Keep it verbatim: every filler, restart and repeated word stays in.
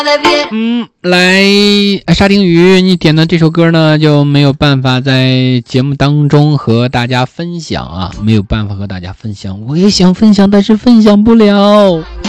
嗯，来，沙丁鱼，你点的这首歌呢就没有办法在节目当中和大家分享啊，没有办法和大家分享，我也想分享，但是分享不了。